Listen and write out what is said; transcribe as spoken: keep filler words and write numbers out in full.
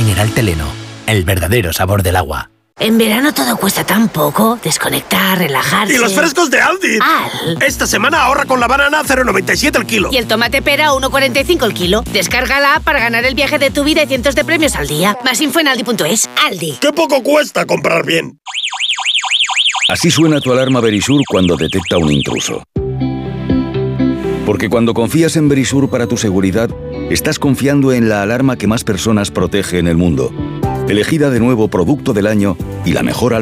mineral Teleno, el verdadero sabor del agua. En verano todo cuesta tan poco. Desconectar, relajarse... ¡Y los frescos de Aldi! ¡Al! Esta semana ahorra con la banana a cero coma noventa y siete el kilo. Y el tomate pera a uno coma cuarenta y cinco el kilo. Descarga la app para ganar el viaje de tu vida y cientos de premios al día. Más info en aldi punto es. Aldi. ¡Qué poco cuesta comprar bien! Así suena tu alarma Verisur cuando detecta un intruso. Porque cuando confías en Verisur para tu seguridad, estás confiando en la alarma que más personas protege en el mundo. Elegida de nuevo Producto del Año y la mejor alarma